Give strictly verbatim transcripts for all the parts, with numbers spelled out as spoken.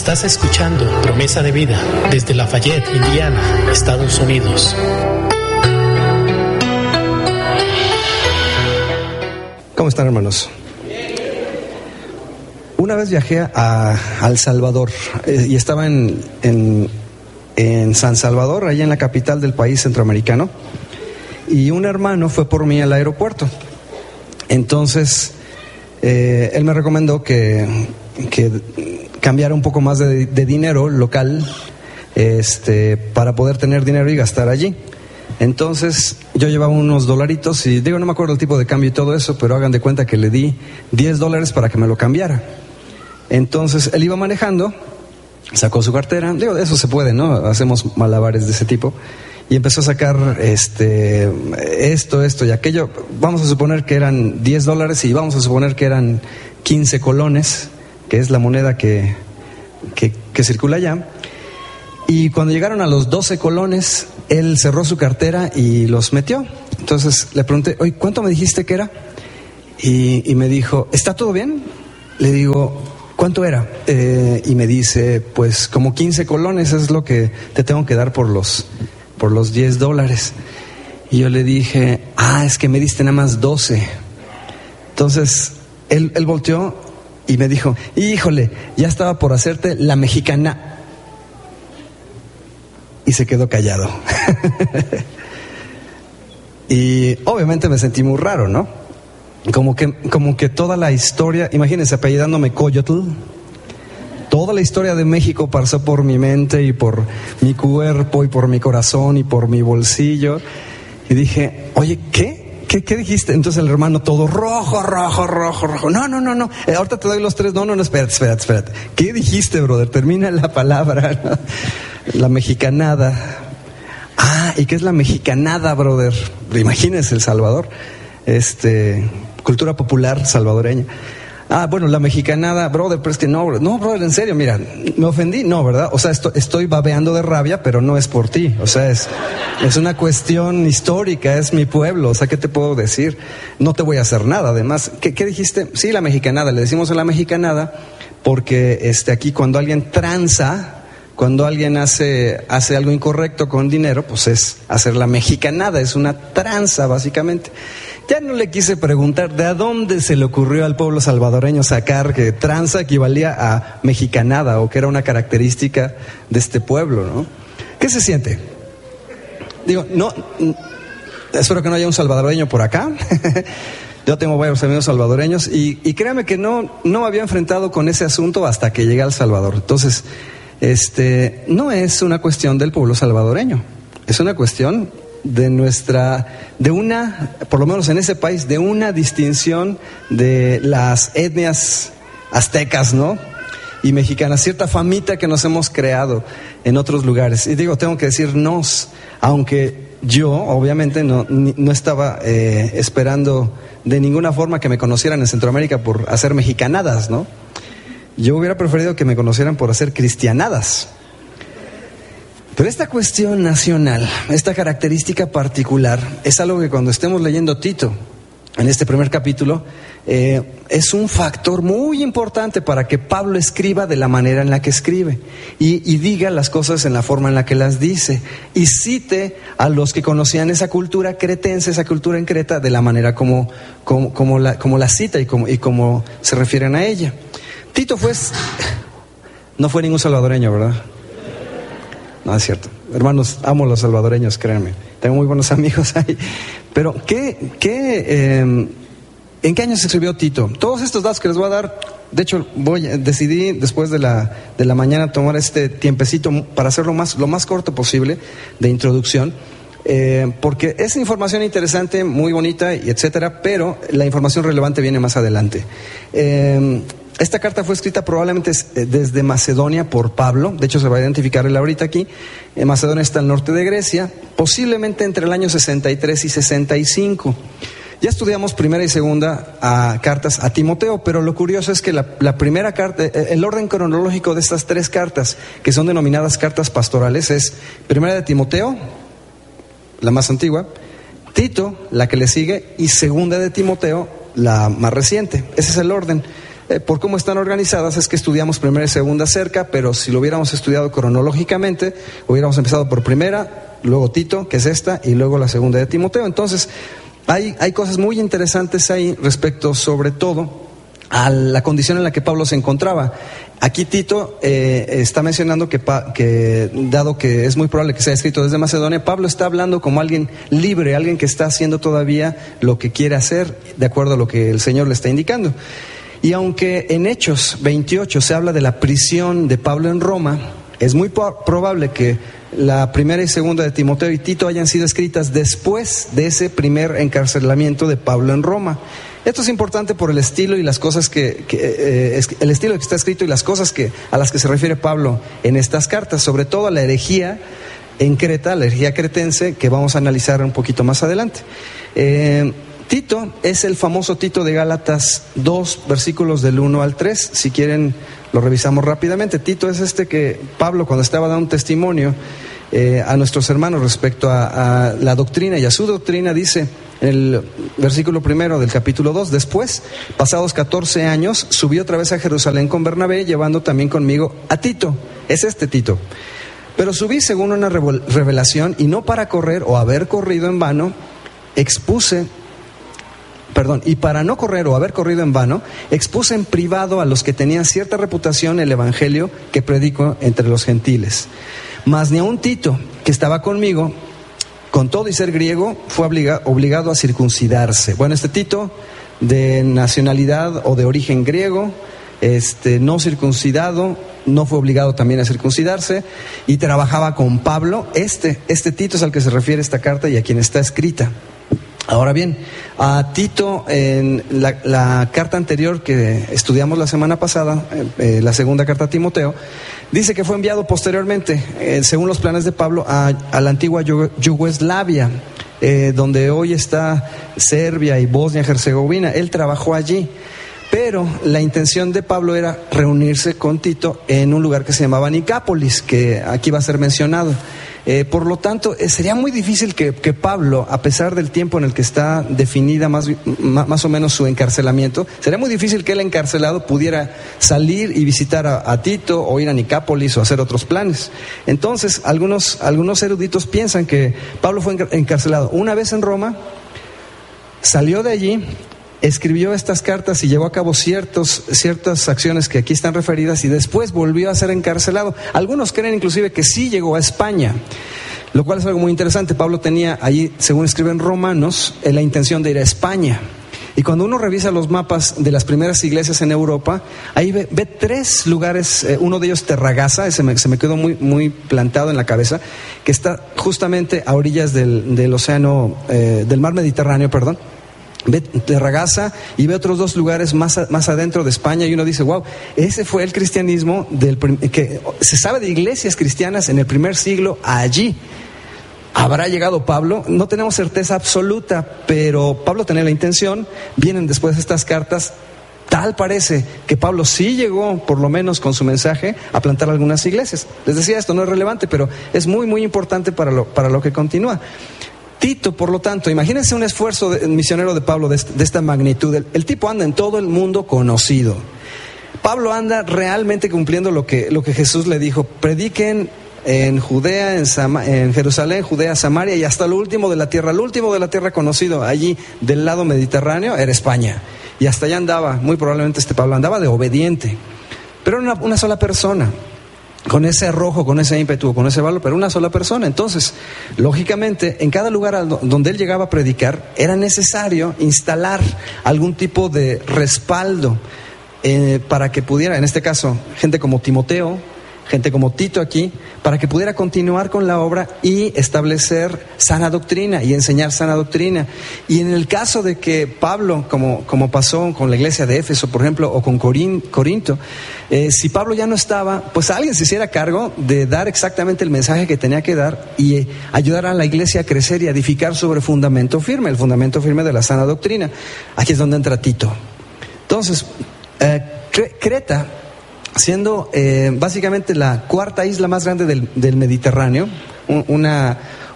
Estás escuchando Promesa de Vida desde Lafayette, Indiana, Estados Unidos. ¿Cómo están, hermanos? Una vez viajé a, a El Salvador eh, y estaba en, en, en San Salvador, allá en la capital del país centroamericano, y un hermano fue por mí al aeropuerto. Entonces, eh, él me recomendó que, que cambiara un poco más de, de dinero local este, para poder tener dinero y gastar allí. Entonces yo llevaba unos dolaritos y digo, no me acuerdo el tipo de cambio y todo eso, pero hagan de cuenta que le di diez dólares para que me lo cambiara. Entonces él iba manejando, sacó su cartera, digo, de eso se puede, ¿no? Hacemos malabares de ese tipo. Y empezó a sacar este, esto, esto y aquello. Vamos a suponer que eran diez dólares y vamos a suponer que eran quince colones, que es la moneda que, que, que circula allá. Y cuando llegaron a los doce colones, él cerró su cartera y los metió. Entonces le pregunté, oye, ¿cuánto me dijiste que era? Y, y me dijo, ¿está todo bien? Le digo, ¿cuánto era? Eh, y me dice, pues como quince colones es lo que te tengo que dar por los, por los diez dólares. Y yo le dije, ah, es que me diste nada más doce. Entonces él, él volteó y me dijo, híjole, ya estaba por hacerte la mexicana. Y se quedó callado. Y obviamente me sentí muy raro, ¿no? Como que, como que toda la historia, imagínense apellidándome Coyotl, toda la historia de México pasó por mi mente y por mi cuerpo y por mi corazón y por mi bolsillo. Y dije, oye, ¿qué? ¿Qué, qué dijiste? Entonces el hermano todo rojo, rojo, rojo, rojo. No, no, no, no. Eh, ahorita te doy los tres. No, no, no, espérate, espérate, espérate. ¿Qué dijiste, brother? Termina la palabra, ¿no? La mexicanada. Ah, ¿y qué es la mexicanada, brother? Imagínense El Salvador. Este, cultura popular salvadoreña. Ah, bueno, la mexicanada, brother, pero es que no, no, brother, en serio, mira, me ofendí, no, ¿verdad? O sea, estoy, estoy babeando de rabia, pero no es por ti. O sea, es, es una cuestión histórica, es mi pueblo. O sea, ¿qué te puedo decir? No te voy a hacer nada, además. ¿Qué, qué dijiste? Sí, la mexicanada, le decimos a la mexicanada porque este, aquí cuando alguien tranza, cuando alguien hace, hace algo incorrecto con dinero, pues es hacer la mexicanada, es una tranza básicamente. Ya no le quise preguntar de a dónde se le ocurrió al pueblo salvadoreño sacar que tranza equivalía a mexicanada o que era una característica de este pueblo, ¿no? ¿Qué se siente? Digo, no, espero que no haya un salvadoreño por acá. Yo tengo varios amigos salvadoreños y, y créame que no, no me había enfrentado con ese asunto hasta que llegué a El Salvador. Entonces, Este, no es una cuestión del pueblo salvadoreño, es una cuestión de nuestra, de una, por lo menos en ese país, de una distinción de las etnias aztecas, ¿no? Y mexicanas, cierta famita que nos hemos creado en otros lugares. Y digo, tengo que decir nos, aunque yo, obviamente, no, no estaba eh, esperando de ninguna forma que me conocieran en Centroamérica por hacer mexicanadas, ¿no? Yo hubiera preferido que me conocieran por hacer cristianadas. Pero esta cuestión nacional, esta característica particular, es algo que cuando estemos leyendo Tito, en este primer capítulo, eh, es un factor muy importante para que Pablo escriba de la manera en la que escribe y, y diga las cosas en la forma en la que las dice y cite a los que conocían esa cultura cretense, esa cultura en Creta, de la manera como, como, como, la, como la cita y como, y como se refieren a ella. Tito fue, no fue ningún salvadoreño, ¿verdad? No, es cierto. Hermanos, amo a los salvadoreños, créanme. Tengo muy buenos amigos ahí. Pero, ¿qué, qué, eh, ¿en qué año se escribió Tito? Todos estos datos que les voy a dar, de hecho, voy, decidí después de la, de la mañana tomar este tiempecito para hacerlo más, lo más corto posible de introducción. Eh, porque es información interesante, muy bonita, y etcétera, pero la información relevante viene más adelante. Eh, Esta carta fue escrita probablemente desde Macedonia por Pablo. De hecho se va a identificar él ahorita aquí. En Macedonia está al norte de Grecia, posiblemente entre el año sesenta y tres y sesenta y cinco. Ya estudiamos primera y segunda a, cartas a Timoteo, pero lo curioso es que la, la primera carta, el orden cronológico de estas tres cartas, que son denominadas cartas pastorales, es primera de Timoteo, la más antigua, Tito, la que le sigue, y segunda de Timoteo, la más reciente. Ese es el orden. eh, por cómo están organizadas, es que estudiamos primera y segunda cerca, pero si lo hubiéramos estudiado cronológicamente, hubiéramos empezado por primera, luego Tito, que es esta, y luego la segunda de Timoteo. Entonces, hay, hay cosas muy interesantes ahí respecto, sobre todo, a la condición en la que Pablo se encontraba. Aquí Tito eh, está mencionando que, que, dado que es muy probable que sea escrito desde Macedonia, Pablo está hablando como alguien libre, alguien que está haciendo todavía lo que quiere hacer, de acuerdo a lo que el Señor le está indicando. Y aunque en Hechos veintiocho se habla de la prisión de Pablo en Roma, es muy probable que la primera y segunda de Timoteo y Tito hayan sido escritas después de ese primer encarcelamiento de Pablo en Roma. Esto es importante por el estilo y las cosas que, que eh, es, el estilo que está escrito y las cosas que, a las que se refiere Pablo en estas cartas, sobre todo a la herejía en Creta, la herejía cretense, que vamos a analizar un poquito más adelante. Eh, Tito es el famoso Tito de Gálatas dos, versículos del uno al tres. Si quieren, lo revisamos rápidamente. Tito es este que Pablo, cuando estaba dando un testimonio eh, a nuestros hermanos respecto a, a la doctrina y a su doctrina, dice en el versículo primero del capítulo dos: después, pasados catorce años, subí otra vez a Jerusalén con Bernabé, llevando también conmigo a Tito. Es este Tito. Pero subí según una revelación, y no para correr o haber corrido en vano, expuse Perdón, y para no correr o haber corrido en vano, expuse en privado a los que tenían cierta reputación el evangelio que predico entre los gentiles. Mas ni aun Tito, que estaba conmigo, con todo y ser griego, fue obliga, obligado a circuncidarse. Bueno, este Tito, de nacionalidad o de origen griego, este, no circuncidado, no fue obligado también a circuncidarse, y trabajaba con Pablo. Este, este Tito es al que se refiere esta carta y a quien está escrita. Ahora bien, a Tito, en la, la carta anterior que estudiamos la semana pasada, eh, la segunda carta a Timoteo, dice que fue enviado posteriormente, eh, según los planes de Pablo, a, a la antigua Yugoslavia, eh, donde hoy está Serbia y Bosnia-Herzegovina. Él trabajó allí, pero la intención de Pablo era reunirse con Tito en un lugar que se llamaba Nicápolis, que aquí va a ser mencionado. Eh, por lo tanto, eh, sería muy difícil que, que Pablo, a pesar del tiempo en el que está definida más, más, más o menos su encarcelamiento, sería muy difícil que el encarcelado pudiera salir y visitar a, a Tito o ir a Nicápolis o hacer otros planes. Entonces, algunos, algunos eruditos piensan que Pablo fue encarcelado una vez en Roma, salió de allí, escribió estas cartas y llevó a cabo ciertos, ciertas acciones que aquí están referidas, y después volvió a ser encarcelado. Algunos creen inclusive que sí llegó a España, lo cual es algo muy interesante. Pablo tenía allí, según escriben Romanos, la intención de ir a España. Y cuando uno revisa los mapas de las primeras iglesias en Europa, ahí ve, ve tres lugares, eh, uno de ellos Terragasa, ese me, se me quedó muy, muy plantado en la cabeza, que está justamente a orillas del, del océano, eh, del mar Mediterráneo, perdón. Ve Terragasa y ve otros dos lugares más, a, más adentro de España, y uno dice, wow, ese fue el cristianismo del, que se sabe de iglesias cristianas en el primer siglo allí. ¿Habrá llegado Pablo? No tenemos certeza absoluta, pero Pablo tenía la intención. Vienen después estas cartas. Tal parece que Pablo sí llegó, por lo menos con su mensaje, a plantar algunas iglesias. Les decía, esto no es relevante, pero es muy, muy importante para lo, para lo que continúa. Tito, por lo tanto, imagínense un esfuerzo de, misionero de Pablo de, de esta magnitud. El, el tipo anda en todo el mundo conocido. Pablo anda realmente cumpliendo lo que, lo que Jesús le dijo: prediquen en Judea, en, Sama, en Jerusalén, Judea, Samaria y hasta lo último de la tierra. Lo último de la tierra conocido allí del lado mediterráneo era España. Y hasta allá andaba, muy probablemente este Pablo andaba de obediente. Pero era una, una sola persona, con ese arrojo, con ese ímpetu, con ese valor, pero una sola persona. Entonces, lógicamente, en cada lugar donde él llegaba a predicar, era necesario instalar algún tipo de respaldo eh, para que pudiera, en este caso, gente como Timoteo, gente como Tito aquí, para que pudiera continuar con la obra y establecer sana doctrina y enseñar sana doctrina. Y en el caso de que Pablo, como, como pasó con la iglesia de Éfeso, por ejemplo, o con Corín, Corinto, eh, si Pablo ya no estaba, pues alguien se hiciera cargo de dar exactamente el mensaje que tenía que dar y eh, ayudar a la iglesia a crecer y a edificar sobre fundamento firme, el fundamento firme de la sana doctrina. Aquí es donde entra Tito. Entonces, eh, Creta, siendo eh, básicamente la cuarta isla más grande del, del Mediterráneo, una,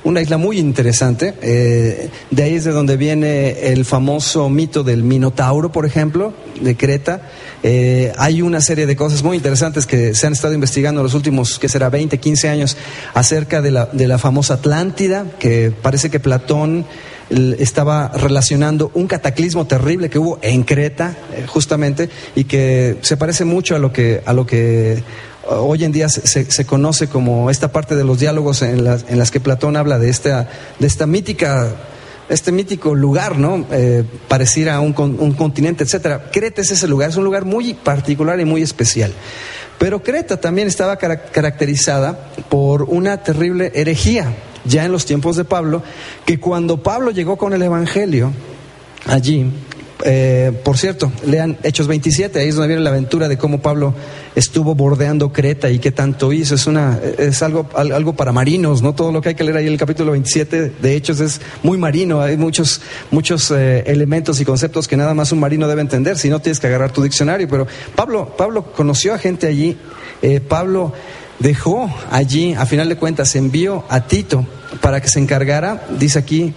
una isla muy interesante. Eh, de ahí es de donde viene el famoso mito del Minotauro, por ejemplo, de Creta. Eh, hay una serie de cosas muy interesantes que se han estado investigando en los últimos, ¿qué será?, veinte, quince años, acerca de la, de la famosa Atlántida, que parece que Platón estaba relacionando un cataclismo terrible que hubo en Creta, eh, justamente, y que se parece mucho a lo que, a lo que hoy en día se, se conoce como esta parte de los diálogos en las, en las que Platón habla de esta, de esta mítica, este mítico lugar, ¿no? Eh, pareciera a un, un continente, etcétera. Creta es ese lugar, es un lugar muy particular y muy especial. Pero Creta también estaba caracterizada por una terrible herejía, ya en los tiempos de Pablo, que cuando Pablo llegó con el Evangelio allí, eh, por cierto, lean Hechos veintisiete, ahí es donde viene la aventura de cómo Pablo estuvo bordeando Creta y qué tanto hizo. Es una, es algo, algo para marinos, ¿no? Todo lo que hay que leer ahí en el capítulo veintisiete de Hechos es muy marino, hay muchos, muchos eh, elementos y conceptos que nada más un marino debe entender, si no tienes que agarrar tu diccionario. Pero Pablo, Pablo conoció a gente allí, eh, Pablo dejó allí, a final de cuentas, envió a Tito para que se encargara, dice aquí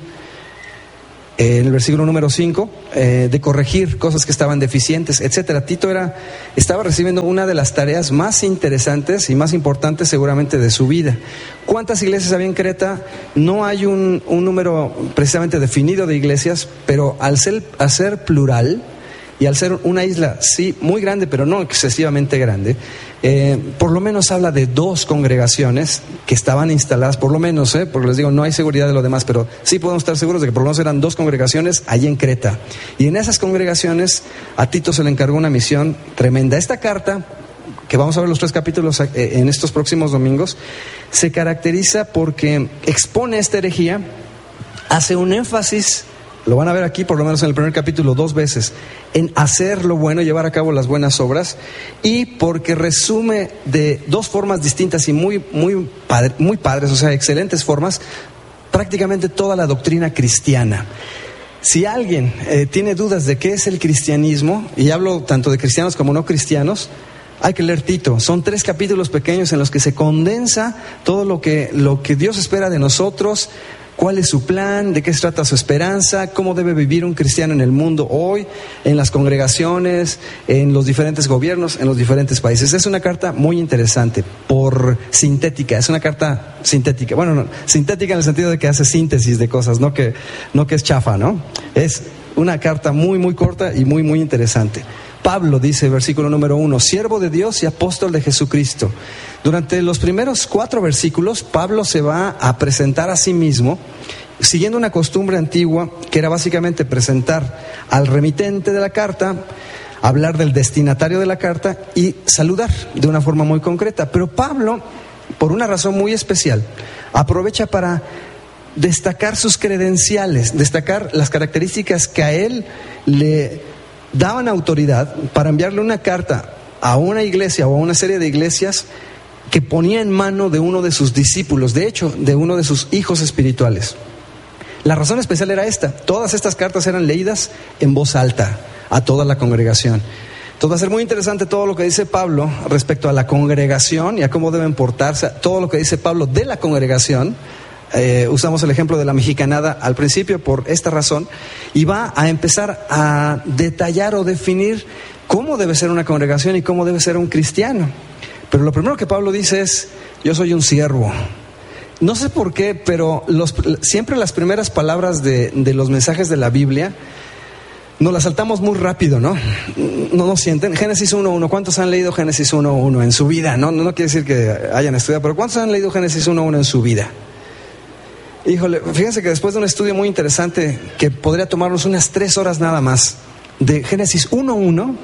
eh, en el versículo número cinco, eh, de corregir cosas que estaban deficientes, etcétera. Tito era, estaba recibiendo una de las tareas más interesantes y más importantes seguramente de su vida. ¿Cuántas iglesias había en Creta? No hay un, un número precisamente definido de iglesias, pero al ser, al ser plural y al ser una isla, sí, muy grande, pero no excesivamente grande, eh, por lo menos habla de dos congregaciones que estaban instaladas, por lo menos, eh, porque les digo, no hay seguridad de lo demás, pero sí podemos estar seguros de que por lo menos eran dos congregaciones allí en Creta. Y en esas congregaciones a Tito se le encargó una misión tremenda. Esta carta, que vamos a ver los tres capítulos eh, en estos próximos domingos, se caracteriza porque expone esta herejía, hace un énfasis, lo van a ver aquí por lo menos en el primer capítulo dos veces, en hacer lo bueno, llevar a cabo las buenas obras, y porque resume de dos formas distintas y muy, muy, padre, muy padres, o sea, excelentes formas, prácticamente toda la doctrina cristiana. Si alguien eh, tiene dudas de qué es el cristianismo, y hablo tanto de cristianos como no cristianos, hay que leer Tito. Son tres capítulos pequeños en los que se condensa todo lo que, lo que Dios espera de nosotros, cuál es su plan, de qué se trata su esperanza, cómo debe vivir un cristiano en el mundo hoy, en las congregaciones, en los diferentes gobiernos, en los diferentes países. Es una carta muy interesante, por sintética, es una carta sintética. Bueno, no, sintética en el sentido de que hace síntesis de cosas, no que, no que es chafa, ¿no? Es una carta muy, muy corta y muy, muy interesante. Pablo dice, versículo número uno, siervo de Dios y apóstol de Jesucristo. Durante los primeros cuatro versículos, Pablo se va a presentar a sí mismo, siguiendo una costumbre antigua, que era básicamente presentar al remitente de la carta, hablar del destinatario de la carta y saludar de una forma muy concreta. Pero Pablo, por una razón muy especial, aprovecha para destacar sus credenciales, destacar las características que a él le daban autoridad para enviarle una carta a una iglesia o a una serie de iglesias que ponía en mano de uno de sus discípulos, de hecho, de uno de sus hijos espirituales. La razón especial era esta: todas estas cartas eran leídas en voz alta a toda la congregación. Entonces va a ser muy interesante todo lo que dice Pablo respecto a la congregación y a cómo deben portarse, todo lo que dice Pablo de la congregación. Eh, usamos el ejemplo de la mexicanada al principio por esta razón, y va a empezar a detallar o definir cómo debe ser una congregación y cómo debe ser un cristiano. Pero lo primero que Pablo dice es: yo soy un siervo. No sé por qué, pero los, siempre las primeras palabras de, de los mensajes de la Biblia nos las saltamos muy rápido, ¿no? ¿No nos sienten? Génesis uno uno, ¿cuántos han leído Génesis uno uno en su vida? No, no, no quiere decir que hayan estudiado, pero ¿cuántos han leído Génesis uno uno en su vida? Híjole, fíjense que después de un estudio muy interesante que podría tomarnos unas tres horas nada más, de Génesis uno uno,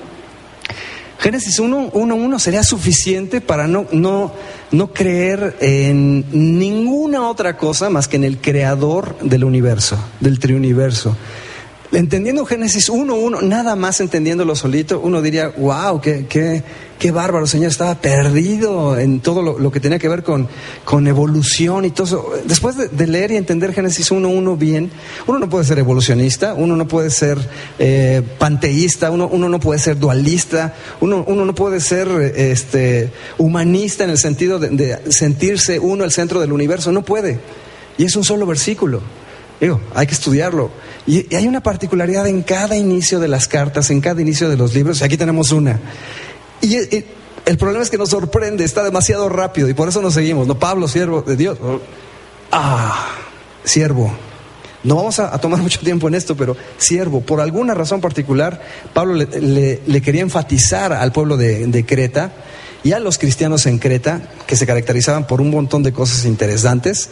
Génesis uno uno sería suficiente para no, no, no creer en ninguna otra cosa más que en el creador del universo, del triuniverso. Entendiendo Génesis uno uno, nada más entendiéndolo solito, uno diría: wow, qué, qué, qué bárbaro, Señor, estaba perdido en todo lo, lo que tenía que ver con, con evolución y todo eso. Después de, de leer y entender Génesis uno uno bien, uno no puede ser evolucionista, uno no puede ser eh, panteísta, uno, uno no puede ser dualista, uno, uno no puede ser este, humanista en el sentido de, de sentirse uno el centro del universo, no puede. Y es un solo versículo. Digo, hay que estudiarlo. Y, y hay una particularidad en cada inicio de las cartas, en cada inicio de los libros. Y aquí tenemos una. Y, y el problema es que nos sorprende, está demasiado rápido y por eso nos seguimos. No, Pablo, siervo de Dios. Ah, siervo. No vamos a, a tomar mucho tiempo en esto, pero siervo, por alguna razón particular, Pablo le, le, le quería enfatizar al pueblo de, de Creta y a los cristianos en Creta, que se caracterizaban por un montón de cosas interesantes,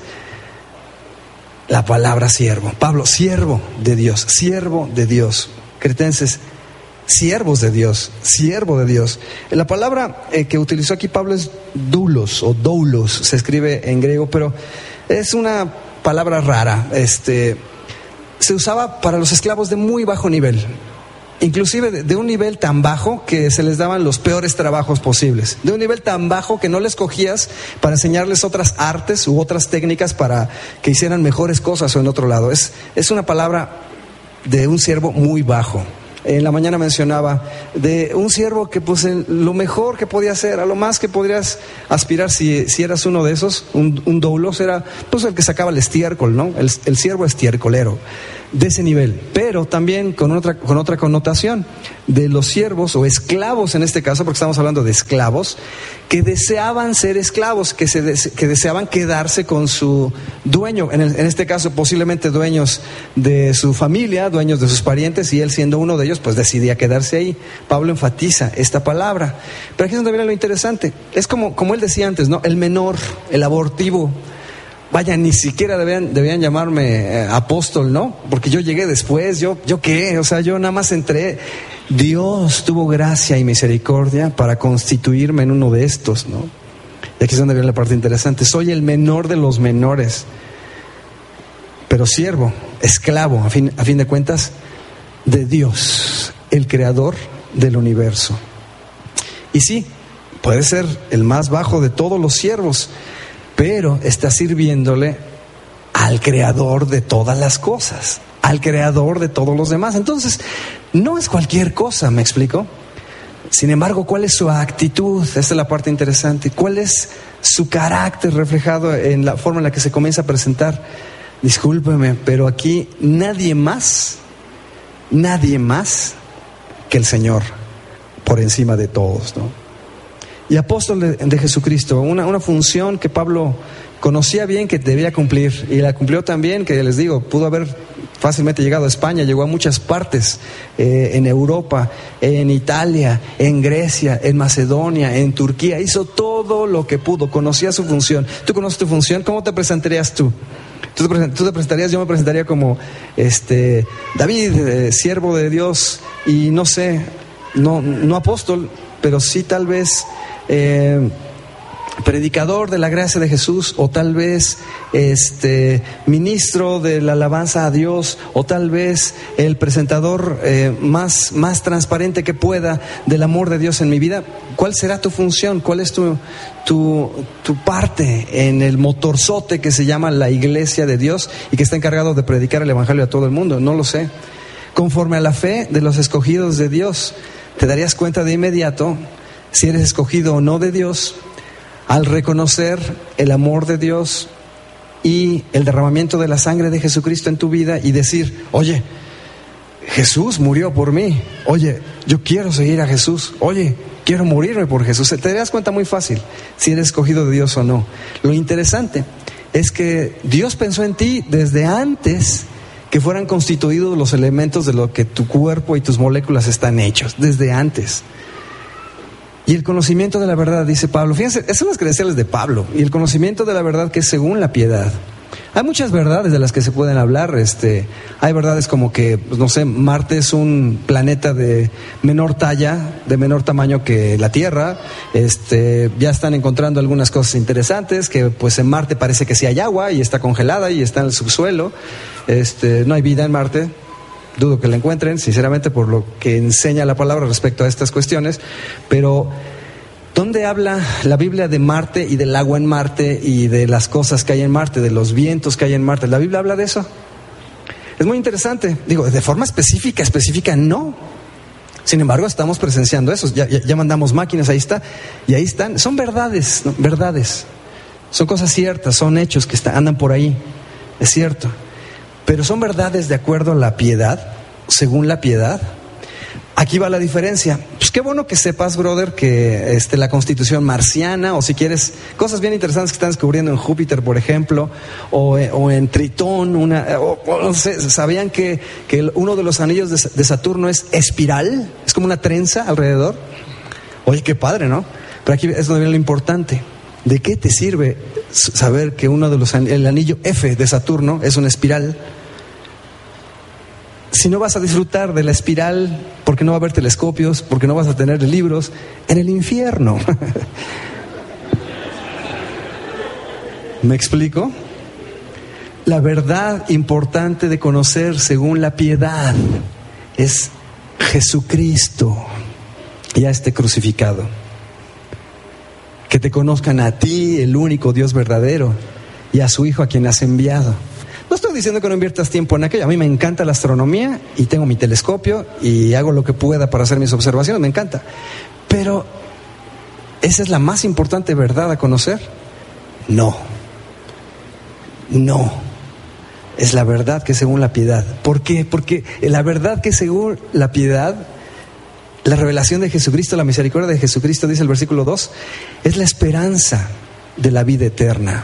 la palabra siervo. Pablo, siervo de Dios, siervo de Dios. Cretenses, siervos de Dios, siervo de Dios. La palabra eh, que utilizó aquí Pablo es doulos o doulos, se escribe en griego, pero es una palabra rara. Este, se usaba para los esclavos de muy bajo nivel, inclusive de, de un nivel tan bajo que se les daban los peores trabajos posibles, de un nivel tan bajo que no les cogías para enseñarles otras artes u otras técnicas para que hicieran mejores cosas o en otro lado. Es, es una palabra de un siervo muy bajo. En la mañana mencionaba de un siervo que pues lo mejor que podía hacer, a lo más que podrías aspirar si, si eras uno de esos, un, un doulos, era pues el que sacaba el estiércol, ¿no? El, el siervo estiercolero, de ese nivel, pero también con otra, con otra connotación de los siervos o esclavos en este caso, porque estamos hablando de esclavos, que deseaban ser esclavos, que, se des, que deseaban quedarse con su dueño, en, el, en este caso posiblemente dueños de su familia, dueños de sus parientes, y él siendo uno de ellos pues decidía quedarse ahí. Pablo enfatiza esta palabra, pero aquí es donde viene lo interesante. Es como, como él decía antes, ¿no? El menor, el abortivo. Vaya, ni siquiera debían, debían llamarme eh, apóstol, ¿no? Porque yo llegué después, yo, yo qué, o sea, yo nada más entré. Dios tuvo gracia y misericordia para constituirme en uno de estos, ¿no? Y aquí es donde viene la parte interesante. Soy el menor de los menores, pero siervo, esclavo, a fin, a fin de cuentas, de Dios, el creador del universo. Y sí, puede ser el más bajo de todos los siervos, pero está sirviéndole al creador de todas las cosas, al creador de todos los demás. Entonces, no es cualquier cosa, ¿me explico? Sin embargo, ¿cuál es su actitud? Esta es la parte interesante. ¿Cuál es su carácter reflejado en la forma en la que se comienza a presentar? Discúlpeme, pero aquí nadie más, nadie más que el Señor por encima de todos, ¿no? Y apóstol de, de Jesucristo, una, una función que Pablo conocía bien que debía cumplir, y la cumplió tan bien que les digo, pudo haber fácilmente llegado a España, llegó a muchas partes, eh, en Europa, en Italia, en Grecia, en Macedonia, en Turquía, hizo todo lo que pudo, conocía su función. ¿Tú conoces tu función? ¿Cómo te presentarías tú? Tú te, tú te presentarías, yo me presentaría como este David, eh, siervo de Dios, y no sé, no, no apóstol, pero sí tal vez Eh, predicador de la gracia de Jesús, o tal vez este ministro de la alabanza a Dios, o tal vez el presentador eh, más, más transparente que pueda del amor de Dios en mi vida. ¿Cuál será tu función? ¿Cuál es tu, tu, tu parte en el motorzote que se llama la iglesia de Dios y que está encargado de predicar el evangelio a todo el mundo? No lo sé. Conforme a la fe de los escogidos de Dios, te darías cuenta de inmediato si eres escogido o no de Dios, al reconocer el amor de Dios y el derramamiento de la sangre de Jesucristo en tu vida y decir, oye, Jesús murió por mí, oye, yo quiero seguir a Jesús, oye, quiero morirme por Jesús. Te das cuenta muy fácil si eres escogido de Dios o no. Lo interesante es que Dios pensó en ti desde antes que fueran constituidos los elementos de lo que tu cuerpo y tus moléculas están hechos, desde antes. Y el conocimiento de la verdad, dice Pablo, fíjense, esas son las credenciales de Pablo, y el conocimiento de la verdad que es según la piedad. Hay muchas verdades de las que se pueden hablar, este, hay verdades como que, pues no sé, Marte es un planeta de menor talla, de menor tamaño que la Tierra, este, ya están encontrando algunas cosas interesantes, que pues en Marte parece que sí hay agua y está congelada y está en el subsuelo, este, no hay vida en Marte. Dudo que la encuentren, sinceramente, por lo que enseña la palabra respecto a estas cuestiones. Pero, ¿dónde habla la Biblia de Marte y del agua en Marte y de las cosas que hay en Marte, de los vientos que hay en Marte? ¿La Biblia habla de eso? Es muy interesante. Digo, de forma específica, específica no. Sin embargo, estamos presenciando eso. Ya, ya, ya mandamos máquinas, ahí está. Y ahí están. Son verdades, ¿no? Verdades. Son cosas ciertas, son hechos que está, andan por ahí. es cierto, pero ¿son verdades de acuerdo a la piedad, según la piedad? Aquí va la diferencia. Pues qué bueno que sepas, brother, que este, la constitución marciana, o si quieres, cosas bien interesantes que están descubriendo en Júpiter, por ejemplo, o, o en Tritón, una, o, o, no sé, ¿sabían que, que el, uno de los anillos de, de Saturno es espiral? Es como una trenza alrededor. Oye, qué padre, ¿no? Pero aquí es donde viene lo importante. ¿De qué te sirve saber que uno de los, el anillo F de Saturno es una espiral? Si no vas a disfrutar de la espiral, porque no va a haber telescopios, porque no vas a tener libros, en el infierno. ¿Me explico? La verdad importante de conocer según la piedad es Jesucristo y a este crucificado. Que te conozcan a ti, el único Dios verdadero, y a su Hijo a quien has enviado. No estoy diciendo que no inviertas tiempo en aquello. A mí me encanta la astronomía y tengo mi telescopio y hago lo que pueda para hacer mis observaciones, me encanta. Pero, ¿esa es la más importante verdad a conocer? No. No. Es la verdad que según la piedad. ¿Por qué? Porque la verdad que según la piedad, la revelación de Jesucristo, la misericordia de Jesucristo, dice el versículo dos, es la esperanza de la vida eterna.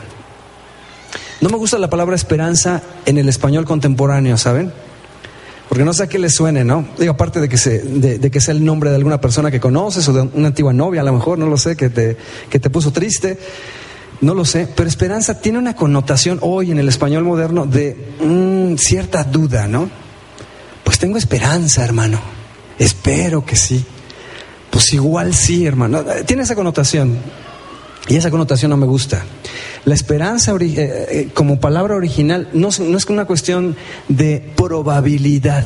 No me gusta la palabra esperanza en el español contemporáneo, ¿saben? Porque no sé a qué le suene, ¿no? Digo, aparte de que, se, de, de que sea el nombre de alguna persona que conoces o de una antigua novia, a lo mejor, no lo sé, que te, que te puso triste, no lo sé. Pero esperanza tiene una connotación hoy en el español moderno de mmm, cierta duda, ¿no? Pues tengo esperanza, hermano. Espero que sí. Pues igual sí, hermano. Tiene esa connotación. Y esa connotación no me gusta. La esperanza eh, eh, como palabra original no, no es una cuestión de probabilidad.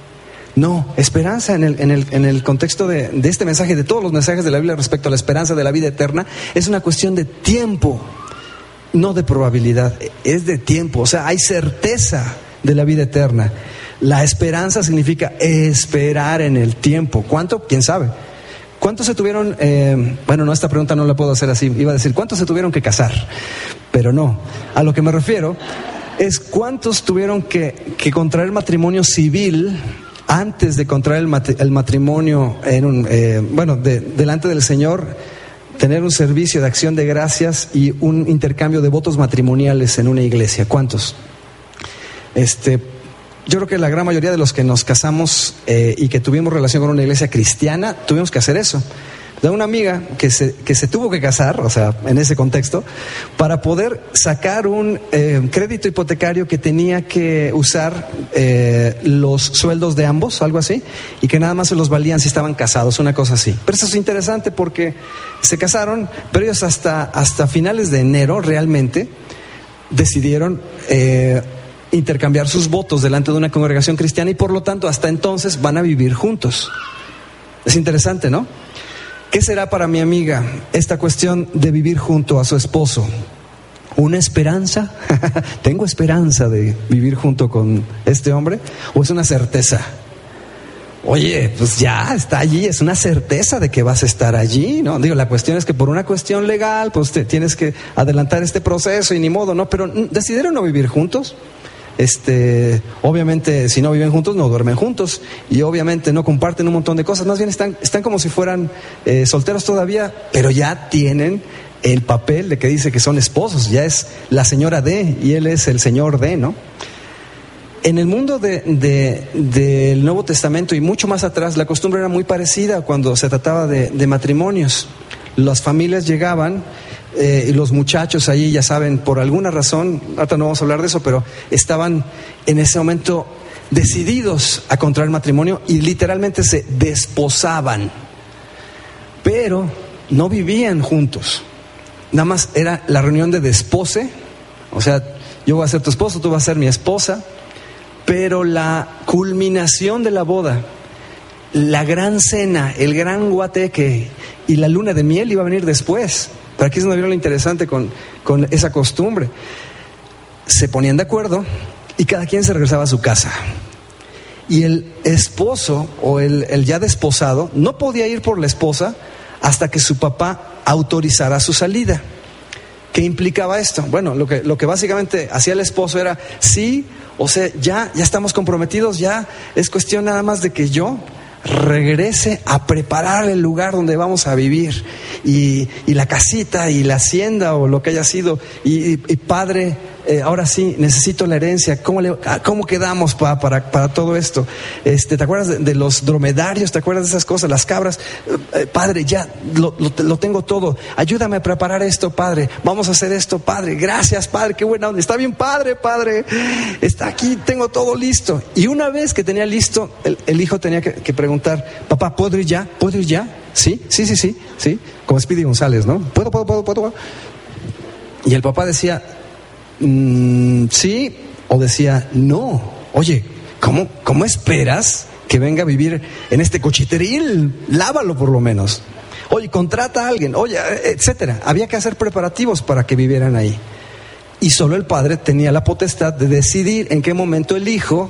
No, esperanza en el, en el, en el contexto de, de este mensaje, de todos los mensajes de la Biblia respecto a la esperanza de la vida eterna, es una cuestión de tiempo, no de probabilidad, es de tiempo. O sea, hay certeza de la vida eterna. La esperanza significa esperar en el tiempo. ¿Cuánto? ¿Quién sabe? ¿Cuántos se tuvieron, eh, bueno, no, esta pregunta no la puedo hacer así, iba a decir, ¿cuántos se tuvieron que casar? Pero no, a lo que me refiero es cuántos tuvieron que, que contraer matrimonio civil antes de contraer el, mat- el matrimonio, en un, eh, bueno, de, delante del Señor, tener un servicio de acción de gracias y un intercambio de votos matrimoniales en una iglesia. ¿Cuántos? Este... Yo creo que la gran mayoría de los que nos casamos eh, y que tuvimos relación con una iglesia cristiana, tuvimos que hacer eso. Tengo una amiga que se, que se tuvo que casar, o sea, en ese contexto, para poder sacar un eh, crédito hipotecario que tenía que usar eh, los sueldos de ambos, algo así, y que nada más se los valían si estaban casados, una cosa así. Pero eso es interesante porque se casaron, pero ellos hasta, hasta finales de enero realmente decidieron Eh, intercambiar sus votos delante de una congregación cristiana y por lo tanto hasta entonces van a vivir juntos. Es interesante, ¿no? ¿Qué será para mi amiga esta cuestión de vivir junto a su esposo? ¿Una esperanza? ¿Tengo esperanza de vivir junto con este hombre? ¿O es una certeza? Oye, pues ya está allí, es una certeza de que vas a estar allí, ¿no? Digo, la cuestión es que por una cuestión legal, pues te tienes que adelantar este proceso y ni modo, ¿no? Pero decidieron no vivir juntos. Este, obviamente, si no viven juntos, no duermen juntos y obviamente no comparten un montón de cosas. Más bien están, están como si fueran eh, solteros todavía, pero ya tienen el papel de que dice que son esposos. Ya es la señora D y él es el señor D, ¿no? En el mundo de, de, del Nuevo Testamento y mucho más atrás, la costumbre era muy parecida cuando se trataba de, de matrimonios. Las familias llegaban eh, y los muchachos ahí, ya saben, por alguna razón, ahorita no vamos a hablar de eso, pero estaban en ese momento decididos a contraer matrimonio y literalmente se desposaban, pero no vivían juntos. Nada más era la reunión de despose, o sea, yo voy a ser tu esposo, tú vas a ser mi esposa. Pero la culminación de la boda, la gran cena, el gran guateque y la luna de miel iba a venir después. Pero aquí es donde viene lo interesante con, con esa costumbre. Se ponían de acuerdo y cada quien se regresaba a su casa. Y el esposo o el, el ya desposado no podía ir por la esposa hasta que su papá autorizara su salida. ¿Qué implicaba esto? Bueno, lo que, lo que básicamente hacía el esposo era, sí, o sea, ya, ya estamos comprometidos, ya es cuestión nada más de que yo regrese a preparar el lugar donde vamos a vivir, y, y la casita y la hacienda o lo que haya sido, y, y, y padre, eh, ahora sí necesito la herencia. ¿Cómo, le, cómo quedamos pa, para, para todo esto? Este, ¿te acuerdas de, de los dromedarios? ¿Te acuerdas de esas cosas? Las cabras. Eh, padre, ya lo, lo, lo tengo todo. Ayúdame a preparar esto, padre. Vamos a hacer esto, padre. Gracias, padre. Qué buena onda. Está bien, padre, padre. Está aquí, tengo todo listo. Y una vez que tenía listo, el, el hijo tenía que, que preguntar, papá, ¿puedo ir ya? ¿Puedo ir ya? Sí, sí, sí, sí, sí. Como Speedy González, ¿no? ¿Puedo, puedo, puedo, puedo? Y el papá decía, Mm, sí, o decía, no. Oye, ¿cómo, cómo esperas que venga a vivir en este cochiteril? Lávalo por lo menos. Oye, contrata a alguien, oye, etcétera. Había que hacer preparativos para que vivieran ahí. Y solo el padre tenía la potestad de decidir en qué momento el hijo,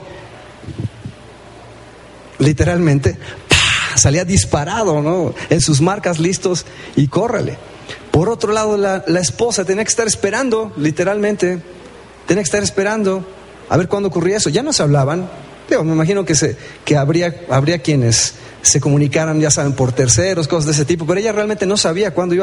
literalmente, ¡pah!, salía disparado, ¿no? En sus marcas, listos, y córrele. Por otro lado, la, la esposa tenía que estar esperando, literalmente, tenía que estar esperando a ver cuándo ocurría eso. Ya no se hablaban. Pero me imagino que, se, que habría, habría quienes se comunicaran, ya saben, por terceros, cosas de ese tipo, pero ella realmente no sabía cuándo iba